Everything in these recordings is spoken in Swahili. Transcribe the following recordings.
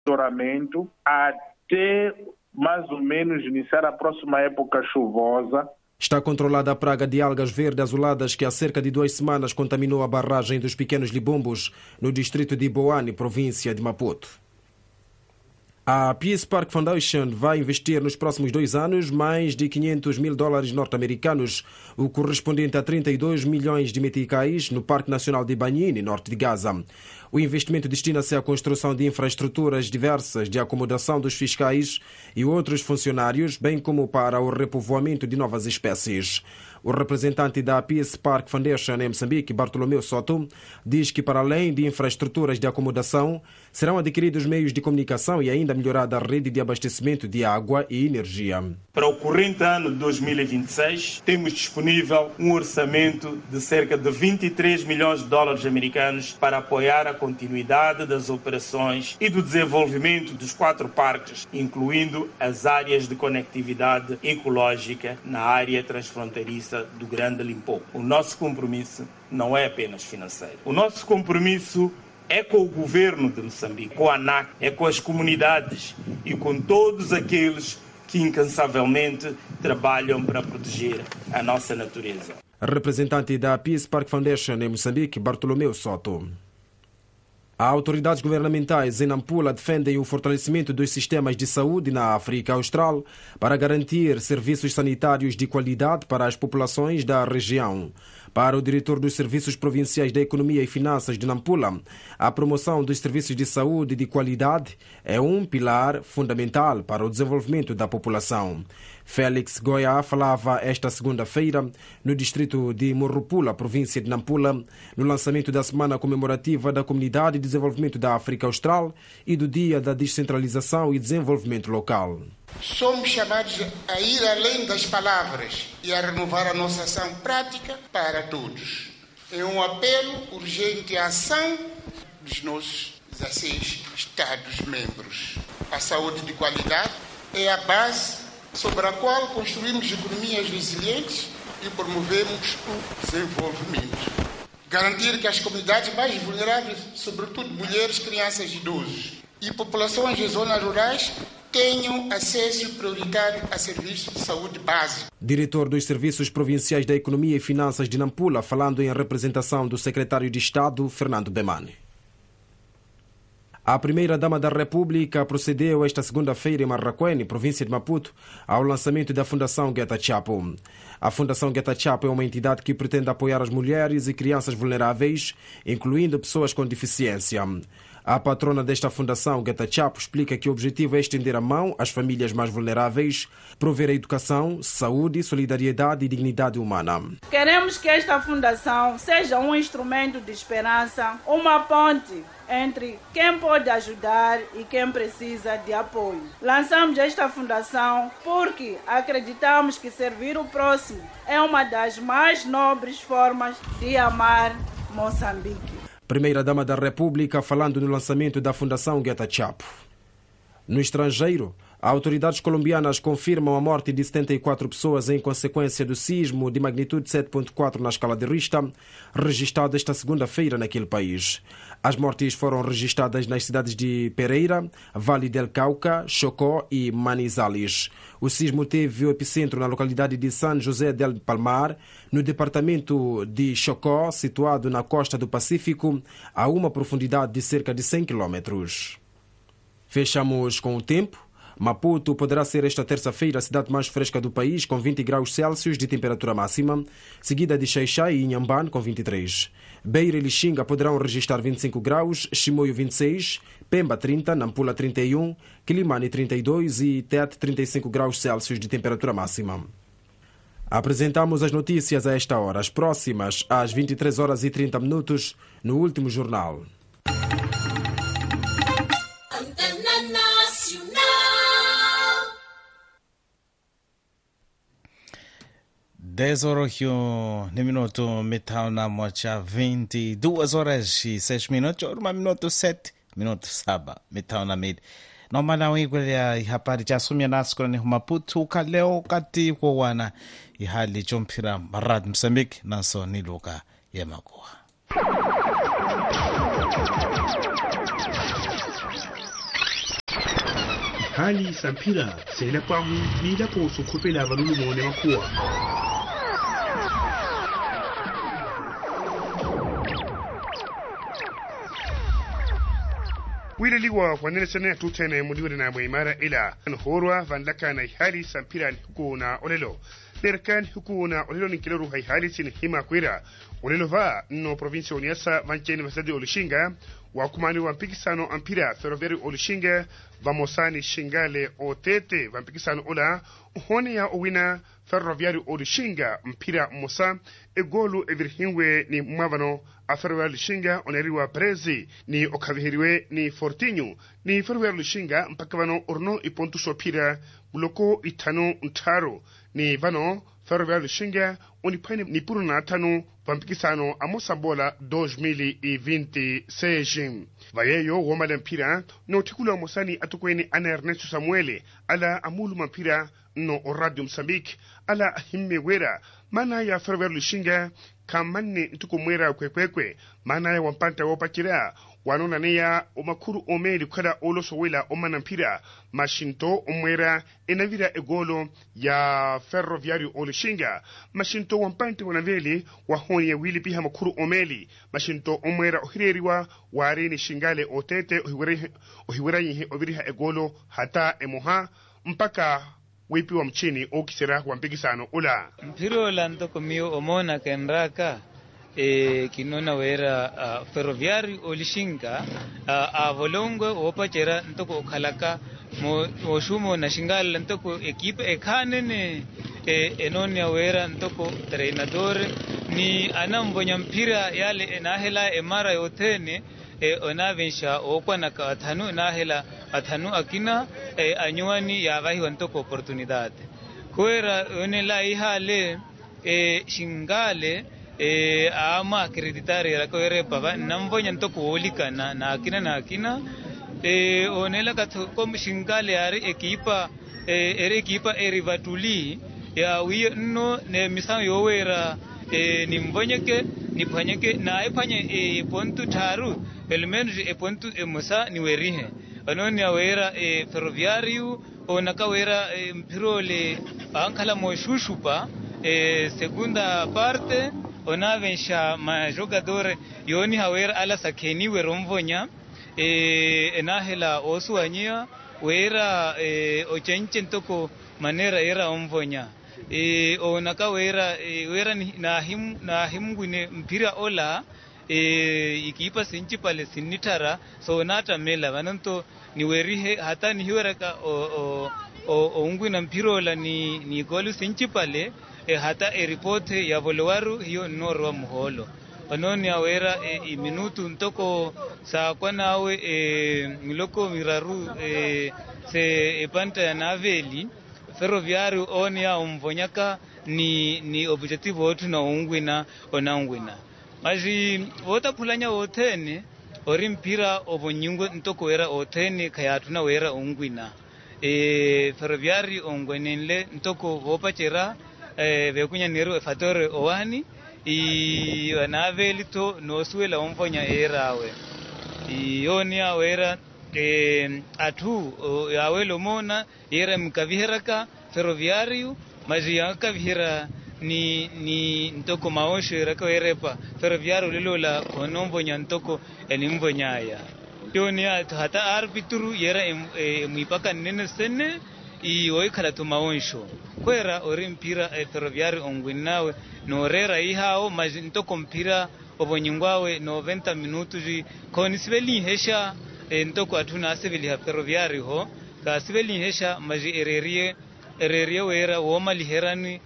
monitoramento até mais ou menos iniciar a próxima época chuvosa. Está controlada a praga de algas verde azuladas que há cerca de 2 semanas contaminou a barragem dos Pequenos Libumbos, no distrito de Boane, província de Maputo. A Peace Park Foundation vai investir nos próximos 2 anos mais de $500 mil norte-americanos, o correspondente a 32 milhões de meticais, no Parque Nacional de Banyine, norte de Gaza. O investimento destina-se à construção de infraestruturas diversas de acomodação dos fiscais e outros funcionários, bem como para o repovoamento de novas espécies. O representante da Peace Park Foundation em Moçambique, Bartolomeu Soto, diz que para além de infraestruturas de acomodação, serão adquiridos meios de comunicação e ainda melhorada a rede de abastecimento de água e energia. Para o corrente ano de 2026, temos disponível um orçamento de cerca de $23 milhões americanos para apoiar a continuidade das operações e do desenvolvimento dos 4 parques, incluindo as áreas de conectividade ecológica na área transfronteiriça do Grande Limpopo. O nosso compromisso não é apenas financeiro. O nosso compromisso é com o governo de Moçambique, com a ANAC, é com as comunidades e com todos aqueles que incansavelmente trabalham para proteger a nossa natureza. Representante da Peace Park Foundation em Moçambique, Bartolomeu Soto. Autoridades governamentais em Nampula defendem o fortalecimento dos sistemas de saúde na África Austral para garantir serviços sanitários de qualidade para as populações da região. Para o diretor dos Serviços Provinciais da Economia e Finanças de Nampula, a promoção dos serviços de saúde de qualidade é um pilar fundamental para o desenvolvimento da população. Félix Goya falava esta segunda-feira no distrito de Morropula, província de Nampula, no lançamento da Semana Comemorativa da Comunidade de Desenvolvimento da África Austral e do Dia da Descentralização e Desenvolvimento Local. Somos chamados a ir além das palavras e a renovar a nossa ação prática para todos. É um apelo urgente à ação dos nossos 16 Estados-membros. A saúde de qualidade é a base sobre a qual construímos economias resilientes e promovemos o desenvolvimento. Garantir que as comunidades mais vulneráveis, sobretudo mulheres, crianças e idosos, e populações de zonas rurais, tenham acesso prioritário a serviços de saúde básica. Diretor dos Serviços Provinciais da Economia e Finanças de Nampula, falando em representação do secretário de Estado, Fernando Bemane. A primeira-dama da República procedeu esta segunda-feira em Marraquene, província de Maputo, ao lançamento da Fundação Geta Chapo. A Fundação Geta Chapo é uma entidade que pretende apoiar as mulheres e crianças vulneráveis, incluindo pessoas com deficiência. A patrona desta fundação, Geta Chapo, explica que o objetivo é estender a mão às famílias mais vulneráveis, prover a educação, saúde, solidariedade e dignidade humana. Queremos que esta fundação seja um instrumento de esperança, uma ponte entre quem pode ajudar e quem precisa de apoio. Lançamos esta fundação porque acreditamos que servir o próximo é uma das mais nobres formas de amar Moçambique. Primeira-dama da República falando no lançamento da Fundação Geta Chapo. No estrangeiro, autoridades colombianas confirmam a morte de 74 pessoas em consequência do sismo de magnitude 7.4 na escala de Richter, registrado esta segunda-feira naquele país. As mortes foram registradas nas cidades de Pereira, Vale del Cauca, Chocó e Manizales. O sismo teve o epicentro na localidade de San José del Palmar, no departamento de Chocó, situado na costa do Pacífico, a uma profundidade de cerca de 100 km. Fechamos com o tempo. Maputo poderá ser esta terça-feira a cidade mais fresca do país, com 20 graus Celsius de temperatura máxima, seguida de Xai-Xai e Inhambane, com 23. Beira e Lixinga poderão registrar 25 graus, Chimoio 26, Pemba 30, Nampula 31, Quilimane 32 e Tete 35 graus Celsius de temperatura máxima. Apresentamos as notícias a esta hora, as próximas às 23 horas e 30 minutos, no último jornal. 10 horas no minuto metal na mocha 22 horas e 6 minutos, uma minuto 7 minuto saba metal na mid no mana wigwelya ihapari jasumya nasko ni Maputo kaleo kati kwa wana ihali chompira marad Mozambique naso niluka yemakuwa. hali sampira sela kwahu ni la po su khupela balulu mone makua wile liwa wanene sana tutene mudiwele na muimara ila horwa vandaka na hali sampira hukuna olelo Nerkan hukuna olelo ninkileru hai hali sin hima kwira olelo va no provincia uniasa vancheni vasadi olushinga wakumani wampikisano ampira ferroviari olushinga vamosani shingale otete vampikisano ola uhone ya owina ferroviari olushinga mpira mosa egolu evirhingwe ni mwavano a ferroviari olushinga oneriwa prezi ni okavihiriwe ni fortinho ni ferroviari olushinga mpakavano orno ipontu sopira buloko itano ntaro ni vano ferroviari olushinga onipane ni puru na atano vampikisano amosambola 2026 vayeyo womala mpira no tikula mosani atukweni ana Ernesto Samuele ala amulu mpira no Radio Mozambique ala himme wera mana ya ferroviari olushinga kamanne ntukumwera kwekwekwe mana ya wampanta wopakira wanona neya omakuru omeli kada oloso wela omana mpira mashinto omwera enavira egolo ya ferroviario olushinga mashinto wampante wanaveli wahoni ya wili piha makuru omeli mashinto omwera ohireriwa wareni shingale otete ohiwerayihe oviriha egolo hata emoha mpaka wipi wa mchini okisera wampikisano ula mpiro lanto komio omona kenraka kinona wera ferroviari olishinga avolongwe opachera ntoko okhalaka moshumo na shingala ntoko ekipa ekhanene enonia wera ntoko treinador ni anambonya mpira yale enahela emara yothene onavensha okwana ka athanu nahela athanu akina anyuani yavahi ntoko oportunidad kwera onela ihale shingale ama acreditare la koere pava nambonya ntoko olika na akina onela katko shingale ari ekipa erivatuli ya wiye no ne misang yowera nimbonyeke niphanyeke na ephanye pontu tharu elementu epontu emusa niwerihe anoni awera ferroviario onaka wera mpirole ankhala moshushupa segunda parte onavensha ma jogador yoni hawera ala sakeni weromvonya enahela osuanyia wera ochenche ntoko manera era omvonya onaka wera na himgune mpira ola ikipa sinchi pale sinitara so nata mela vananto niwerihe hata nihiweraka o ungwina mpira ola ni golu sinchi pale hata report ya volwaru hiyo norwa muholo ononi awera minutu ntoko sa kwanawe miloko miraru se panta ya naveli ferroviario oni ya umvonyaka ni objective otu na ungwina onangwina maji vota pulanya otene ori mpira obonyungo ntoko wera otene kayatuna wera ungwina ferroviario ongwenenle ntoko vopachera vekunya nero fatore owani wanavelito nosuela omvonya erawe yoni awera atu yawelo mona era mkaviheraka ferroviario maji yakavihira ni ntoko maosho eraka erepa ferroviario lilola konomvonya ntoko enimvonyaya yoni hata arbitru yera muipaka nene sene oikhala tumaonsho kwera ori mpira ferroviario ongwinawe norera ihao maji ntoko mpira obonyingwawe 90 minutos koni siveli hesha ntoko atuna asiveli ha ferroviario ho ka siveli hesha maji ererie wera woma liherani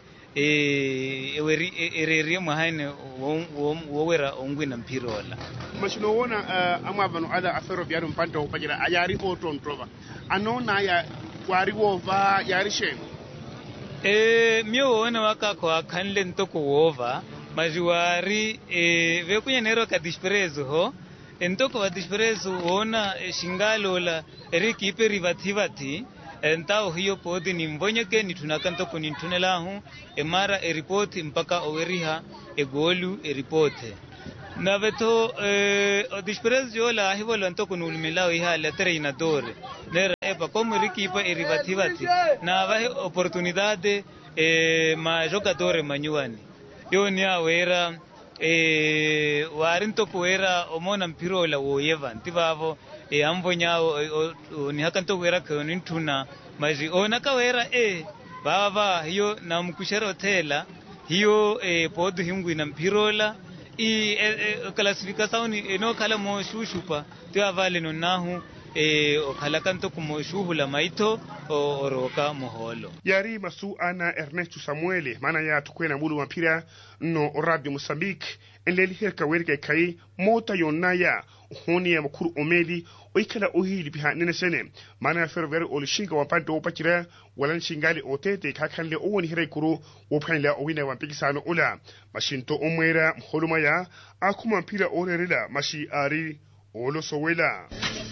ererie mahane wowera ongwina mpira wala mashino wona amavano ala ferroviario mpanta opajira ayari oton trova anona ya wari wova yarishen mio wona waka kwa kanle ntoko wova majiwari vekunya nero ka disprezo ho ntoko wa disprezo wona shingalola erikipe rivativati entao hiyo podi ni mbonyeke ni tunakantoko ni tunelahu emara report mpaka oweriha egolu report na veto disprezo la hivolo ntoko nulmilao iha la treinador epa como equipa e rivativati na vai oportunidade ma jogador manyuani yo ni awera warinto kuera omona mpiro la woyeva ntivavo amvonya ni hakanto kuera konintuna maji ona kawera baba hiyo na mkushero tela hiyo podu hingu ina mpirola i classificação no kala mo shushupa tu avale no nahu okhala kanto kumo shuhula maito oroka moholo yari masu ana Ernesto Samuele mana ya tukwena mulu mpira no Radio Mozambique enleli herka werke kai mota yonaya honi ya mkuru omeli oikala ohili biha nene sene mana fervere olishinga wapande opachira walan shingali otete kakanle owoni hirai kuru wopanla owina wampikisano ola mashinto omwera mholuma ya akuma mpira orerela mashi ari olo sowela